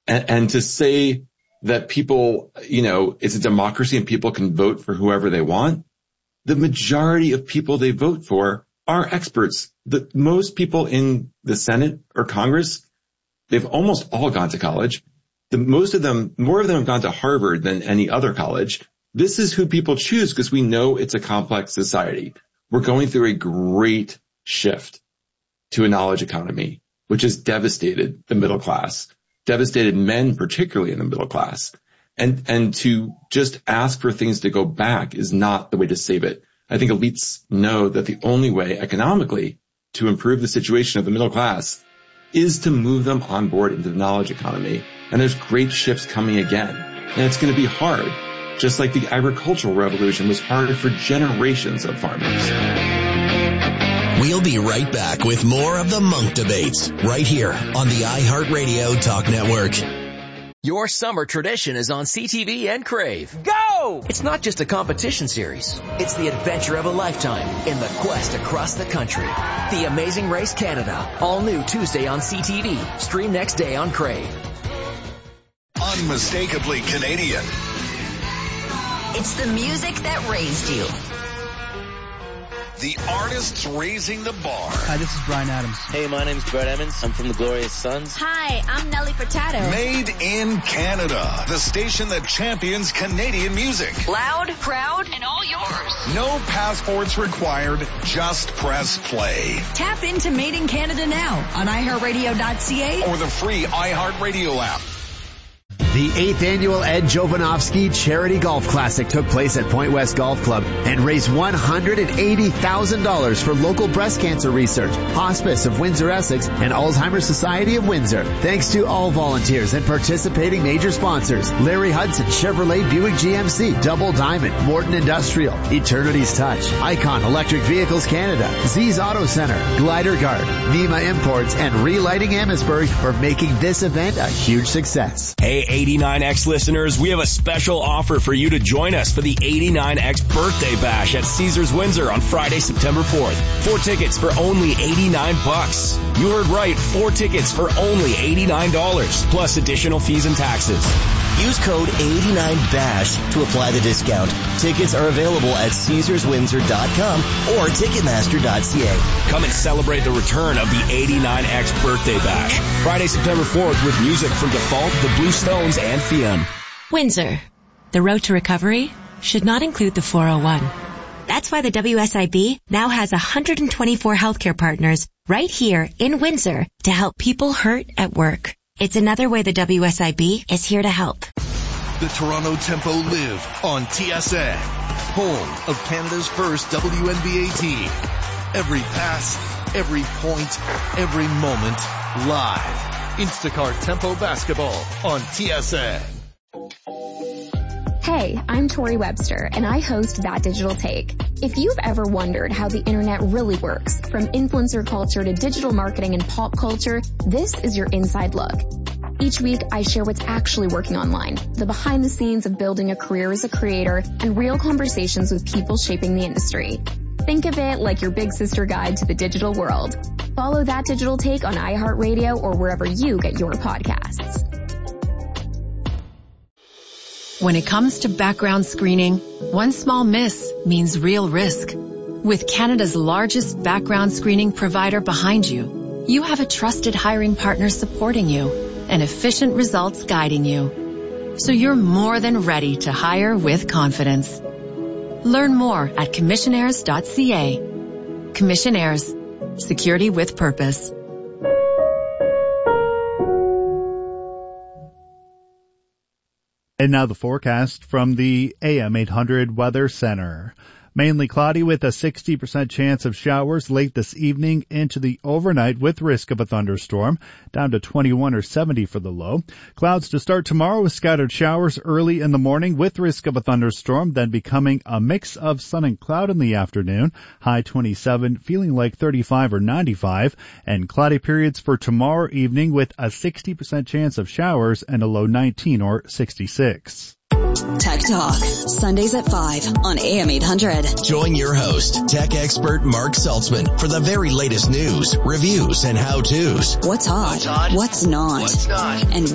And to say that people, it's a democracy and people can vote for whoever they want. The majority of people they vote for are experts. Most people in the Senate or Congress, they've almost all gone to college. More of them have gone to Harvard than any other college. This is who people choose because we know it's a complex society. We're going through a great shift to a knowledge economy, which has devastated the middle class, devastated men, particularly in the middle class. And to just ask for things to go back is not the way to save it. I think elites know that the only way economically to improve the situation of the middle class is to move them on board into the knowledge economy. And there's great shifts coming again. And it's going to be hard, just like the agricultural revolution was hard for generations of farmers. We'll be right back with more of the Monk Debates right here on the iHeartRadio Talk Network. Your summer tradition is on CTV and Crave. Go! It's not just a competition series. It's the adventure of a lifetime in the quest across the country. The Amazing Race Canada. All new Tuesday on CTV. Stream next day on Crave. Unmistakably Canadian. It's the music that raised you. The artists raising the bar. Hi, this is Bryan Adams. Hey, my name's Brett Emmons. I'm from the Glorious Sons. Hi, I'm Nelly Furtado. Made in Canada. The station that champions Canadian music. Loud, proud, and all yours. No passports required. Just press play. Tap into Made in Canada now on iHeartRadio.ca or the free iHeartRadio app. The 8th annual Ed Jovanovski Charity Golf Classic took place at Point West Golf Club and raised $180,000 for local breast cancer research, Hospice of Windsor, Essex, and Alzheimer's Society of Windsor. Thanks to all volunteers and participating major sponsors: Larry Hudson, Chevrolet Buick GMC, Double Diamond, Morton Industrial, Eternity's Touch, Icon Electric Vehicles Canada, Z's Auto Center, Glider Guard, Nima Imports, and Relighting Amherstburg for making this event a huge success. Hey, 89X listeners, we have a special offer for you to join us for the 89X Birthday Bash at Caesars Windsor on Friday, September 4th. 4 tickets for only $89. You heard right, 4 tickets for only $89, plus additional fees and taxes. Use code 89BASH to apply the discount. Tickets are available at CaesarsWindsor.com or Ticketmaster.ca. Come and celebrate the return of the 89X Birthday Bash. Friday, September 4th with music from Default, the Blue Stones, and Fiam. Windsor. The road to recovery should not include the 401. That's why the WSIB now has 124 healthcare partners right here in Windsor to help people hurt at work. It's another way the WSIB is here to help. The Toronto Tempo live on TSN, home of Canada's first WNBA team. Every pass, every point, every moment, live. Instacart Tempo Basketball on TSN. Hey, I'm Tori Webster, and I host That Digital Take. If you've ever wondered how the internet really works, from influencer culture to digital marketing and pop culture, this is your inside look. Each week, I share what's actually working online, the behind the scenes of building a career as a creator, and real conversations with people shaping the industry. Think of it like your big sister guide to the digital world. Follow That Digital Take on iHeartRadio or wherever you get your podcasts. When it comes to background screening, one small miss means real risk. With Canada's largest background screening provider behind you, you have a trusted hiring partner supporting you and efficient results guiding you. So you're more than ready to hire with confidence. Learn more at commissionaires.ca. Commissionaires. Security with purpose. And now the forecast from the AM 800 Weather Center. Mainly cloudy with a 60% chance of showers late this evening into the overnight with risk of a thunderstorm, down to 21 or 70 for the low. Clouds to start tomorrow with scattered showers early in the morning with risk of a thunderstorm, then becoming a mix of sun and cloud in the afternoon. High 27, feeling like 35 or 95, and cloudy periods for tomorrow evening with a 60% chance of showers and a low 19 or 66. Tech Talk, Sundays at 5 on AM 800. Join your host, tech expert Mark Saltzman, for the very latest news, reviews, and how-tos. What's hot? What's not? And